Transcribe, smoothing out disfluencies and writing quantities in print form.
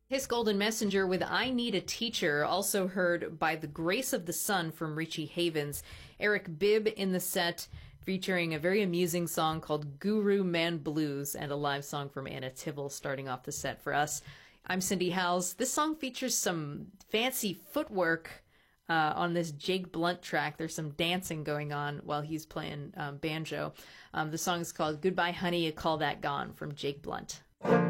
His Golden Messenger with I Need a Teacher, also heard by The Grace of the Sun from Richie Havens. Eric Bibb in the set, featuring a very amusing song called Guru Man Blues and a live song from Anna Tivel starting off the set for us. I'm Cindy Howes. This song features some fancy footwork on this Jake Blunt track. There's some dancing going on while he's playing banjo. The song is called Goodbye Honey, You Call That Gone from Jake Blunt.